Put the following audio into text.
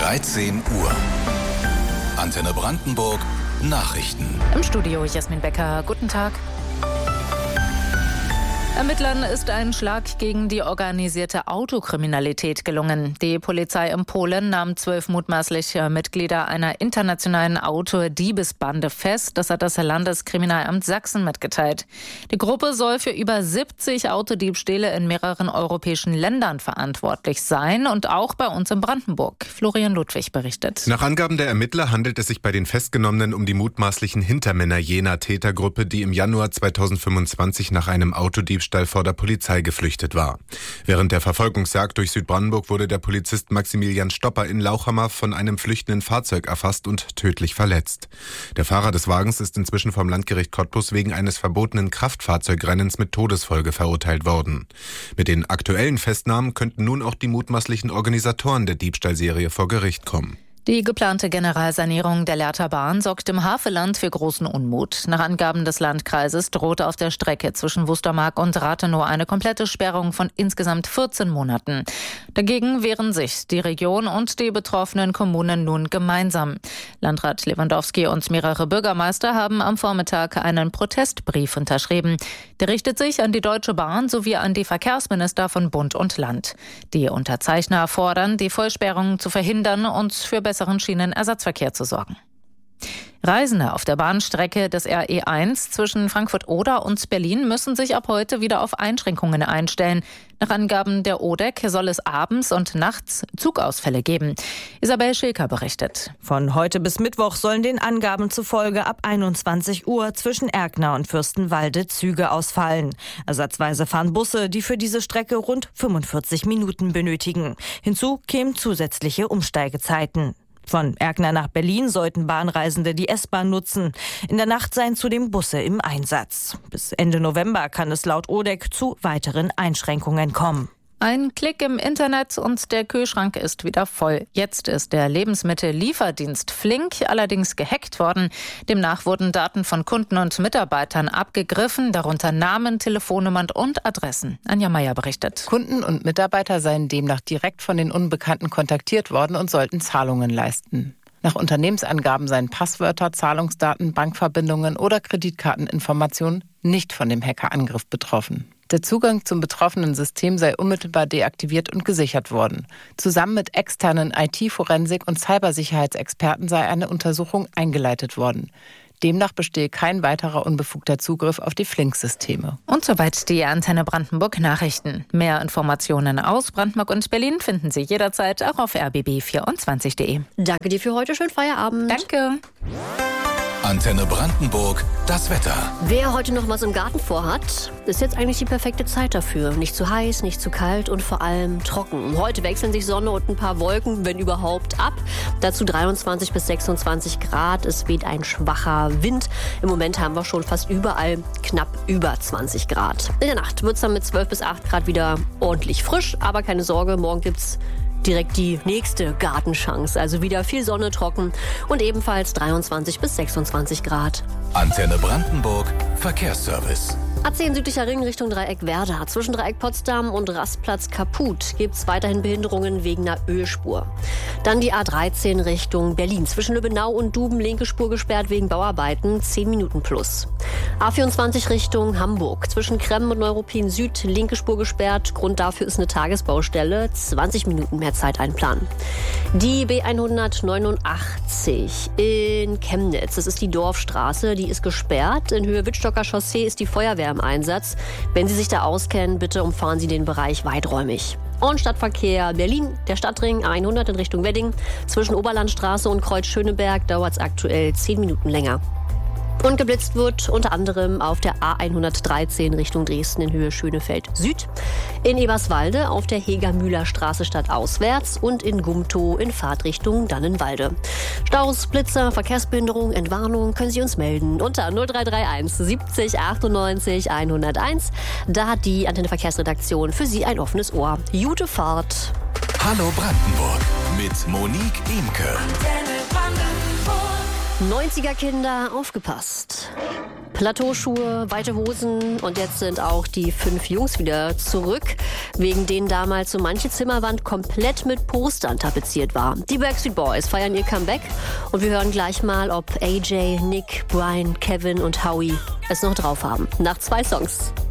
13 Uhr. Antenne Brandenburg Nachrichten. Im Studio Jasmin Becker. Guten Tag. Ermittlern ist ein Schlag gegen die organisierte Autokriminalität gelungen. Die Polizei in Polen nahm 12 mutmaßliche Mitglieder einer internationalen Autodiebesbande fest. Das hat das Landeskriminalamt Sachsen mitgeteilt. Die Gruppe soll für über 70 Autodiebstähle in mehreren europäischen Ländern verantwortlich sein und auch bei uns in Brandenburg. Florian Ludwig berichtet. Nach Angaben der Ermittler handelt es sich bei den Festgenommenen um die mutmaßlichen Hintermänner jener Tätergruppe, die im Januar 2025 nach einem Autodiebstahl vor der Polizei geflüchtet war. Während der Verfolgungsjagd durch Südbrandenburg wurde der Polizist Maximilian Stopper in Lauchhammer von einem flüchtenden Fahrzeug erfasst und tödlich verletzt. Der Fahrer des Wagens ist inzwischen vom Landgericht Cottbus wegen eines verbotenen Kraftfahrzeugrennens mit Todesfolge verurteilt worden. Mit den aktuellen Festnahmen könnten nun auch die mutmaßlichen Organisatoren der Diebstahlserie vor Gericht kommen. Die geplante Generalsanierung der Lehrter Bahn sorgt im Havelland für großen Unmut. Nach Angaben des Landkreises droht auf der Strecke zwischen Wustermark und Rathenow eine komplette Sperrung von insgesamt 14 Monaten. Dagegen wehren sich die Region und die betroffenen Kommunen nun gemeinsam. Landrat Lewandowski und mehrere Bürgermeister haben am Vormittag einen Protestbrief unterschrieben. Der richtet sich an die Deutsche Bahn sowie an die Verkehrsminister von Bund und Land. Die Unterzeichner fordern, die Vollsperrung zu verhindern und für besseren Schienenersatzverkehr zu sorgen. Reisende auf der Bahnstrecke des RE1 zwischen Frankfurt-Oder und Berlin müssen sich ab heute wieder auf Einschränkungen einstellen. Nach Angaben der ODEC soll es abends und nachts Zugausfälle geben. Isabel Schilker berichtet. Von heute bis Mittwoch sollen den Angaben zufolge ab 21 Uhr zwischen Erkner und Fürstenwalde Züge ausfallen. Ersatzweise fahren Busse, die für diese Strecke rund 45 Minuten benötigen. Hinzu kämen zusätzliche Umsteigezeiten. Von Erkner nach Berlin sollten Bahnreisende die S-Bahn nutzen. In der Nacht seien zudem Busse im Einsatz. Bis Ende November kann es laut ODEC zu weiteren Einschränkungen kommen. Ein Klick im Internet und der Kühlschrank ist wieder voll. Jetzt ist der Lebensmittellieferdienst Flink allerdings gehackt worden. Demnach wurden Daten von Kunden und Mitarbeitern abgegriffen, darunter Namen, Telefonnummern und Adressen. Anja Meier berichtet. Kunden und Mitarbeiter seien demnach direkt von den Unbekannten kontaktiert worden und sollten Zahlungen leisten. Nach Unternehmensangaben seien Passwörter, Zahlungsdaten, Bankverbindungen oder Kreditkarteninformationen nicht von dem Hackerangriff betroffen. Der Zugang zum betroffenen System sei unmittelbar deaktiviert und gesichert worden. Zusammen mit externen IT-Forensik- und Cybersicherheitsexperten sei eine Untersuchung eingeleitet worden. Demnach bestehe kein weiterer unbefugter Zugriff auf die Flink-Systeme. Und soweit die Antenne Brandenburg Nachrichten. Mehr Informationen aus Brandenburg und Berlin finden Sie jederzeit auch auf rbb24.de. Danke dir für heute. Schönen Feierabend. Danke. Antenne Brandenburg, das Wetter. Wer heute noch was im Garten vorhat, ist jetzt eigentlich die perfekte Zeit dafür. Nicht zu heiß, nicht zu kalt und vor allem trocken. Heute wechseln sich Sonne und ein paar Wolken, wenn überhaupt, ab. Dazu 23 bis 26 Grad. Es weht ein schwacher Wind. Im Moment haben wir schon fast überall knapp über 20 Grad. In der Nacht wird es dann mit 12 bis 8 Grad wieder ordentlich frisch. Aber keine Sorge, morgen gibt's direkt die nächste Gartenchance. Also wieder viel Sonne, trocken und ebenfalls 23 bis 26 Grad. Antenne Brandenburg Verkehrsservice. A10 südlicher Ring Richtung Dreieck Werder. Zwischen Dreieck Potsdam und Rastplatz Kaput gibt es weiterhin Behinderungen wegen einer Ölspur. Dann die A13 Richtung Berlin. Zwischen Lübbenau und Duben linke Spur gesperrt wegen Bauarbeiten, 10 Minuten plus. A24 Richtung Hamburg. Zwischen Kremmen und Neuruppin Süd linke Spur gesperrt. Grund dafür ist eine Tagesbaustelle. 20 Minuten mehr Zeit einplanen. Die B189 in Chemnitz. Das ist die Dorfstraße. Die ist gesperrt. In Höhe Wittstocker Chaussee ist die Feuerwehr im Einsatz. Wenn Sie sich da auskennen, bitte umfahren Sie den Bereich weiträumig. Und Stadtverkehr Berlin, der Stadtring A100 in Richtung Wedding. Zwischen Oberlandstraße und Kreuz Schöneberg dauert es aktuell 10 Minuten länger. Und geblitzt wird unter anderem auf der A113 Richtung Dresden in Höhe Schönefeld Süd, in Eberswalde auf der Heger-Mühler Straße stadtauswärts und in Gumtow in Fahrtrichtung Dannenwalde. Staus, Blitzer, Verkehrsbehinderung, Entwarnung können Sie uns melden unter 0331 70 98 101. Da hat die Antenne Verkehrsredaktion für Sie ein offenes Ohr. Gute Fahrt. Hallo Brandenburg mit Monique Imke. 90er Kinder, aufgepasst. Plateauschuhe, weite Hosen und jetzt sind auch die 5 Jungs wieder zurück, wegen denen damals so manche Zimmerwand komplett mit Postern tapeziert war. Die Backstreet Boys feiern ihr Comeback und wir hören gleich mal, ob AJ, Nick, Brian, Kevin und Howie es noch drauf haben. Nach 2 Songs.